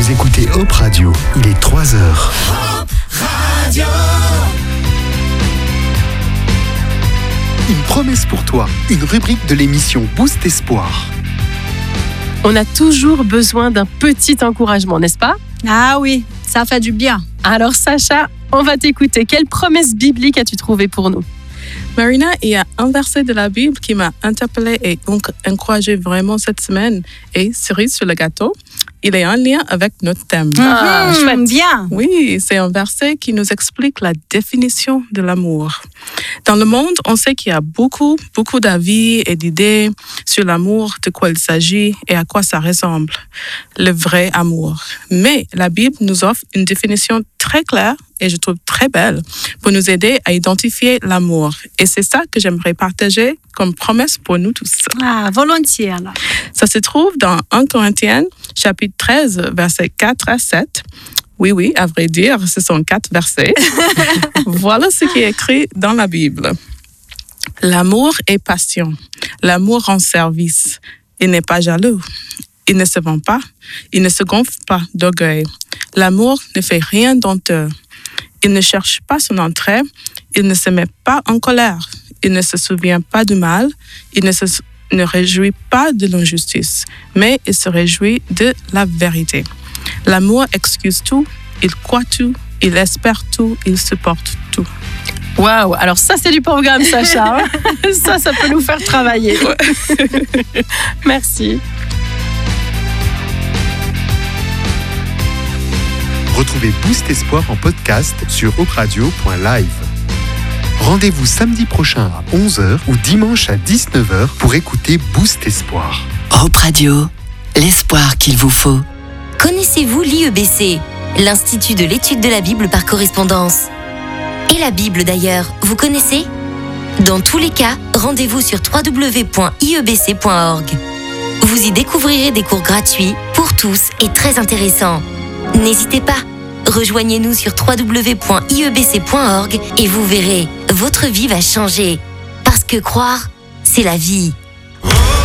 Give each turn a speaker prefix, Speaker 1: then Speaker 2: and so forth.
Speaker 1: Vous écoutez Hope Radio, il est 3h.
Speaker 2: Hope Radio.
Speaker 1: Une promesse pour toi, une rubrique de l'émission Boost Espoir.
Speaker 3: On a toujours besoin d'un petit encouragement, n'est-ce pas ?
Speaker 4: Ah oui, ça fait du bien.
Speaker 3: Alors Sacha, on va t'écouter. Quelle promesse biblique as-tu trouvée pour nous ?
Speaker 5: Marina, il y a un verset de la Bible qui m'a interpellée et donc encouragée vraiment cette semaine. Et cerise sur le gâteau, il est en lien avec notre thème.
Speaker 4: Chouette, bien.
Speaker 5: Oui, c'est un verset qui nous explique la définition de l'amour. Dans le monde, on sait qu'il y a beaucoup d'avis et d'idées sur l'amour, de quoi il s'agit et à quoi ça ressemble, le vrai amour. Mais la Bible nous offre une définition très claire et je trouve très belle pour nous aider à identifier l'amour. Et c'est ça que j'aimerais partager comme promesse pour nous tous.
Speaker 4: Ah, volontiers alors.
Speaker 5: Ça se trouve dans 1 Corinthiens, chapitre 13, versets 4 à 7. Oui, à vrai dire, ce sont 4 versets. Voilà ce qui est écrit dans la Bible. L'amour est patient. L'amour rend service. Il n'est pas jaloux. Il ne se vend pas. Il ne se gonfle pas d'orgueil. L'amour ne fait rien d'honteux. Il ne cherche pas son entrée. Il ne se met pas en colère. Il ne se souvient pas du mal. Il ne réjouit pas de l'injustice, mais il se réjouit de la vérité. L'amour excuse tout, il croit tout, il espère tout, il supporte tout.
Speaker 3: Waouh, alors ça c'est du programme Sacha. Ça peut nous faire travailler. Ouais. Merci.
Speaker 1: Retrouvez Boost Espoir en podcast sur hoperadio.live. Rendez-vous samedi prochain à 11h ou dimanche à 19h pour écouter Boost Espoir.
Speaker 6: Hope Radio, l'espoir qu'il vous faut.
Speaker 7: Connaissez-vous l'IEBC, l'Institut de l'étude de la Bible par correspondance ? Et la Bible d'ailleurs, vous connaissez ? Dans tous les cas, rendez-vous sur www.iebc.org. Vous y découvrirez des cours gratuits pour tous et très intéressants. N'hésitez pas, rejoignez-nous sur www.iebc.org et vous verrez, votre vie va changer. Parce que croire, c'est la vie.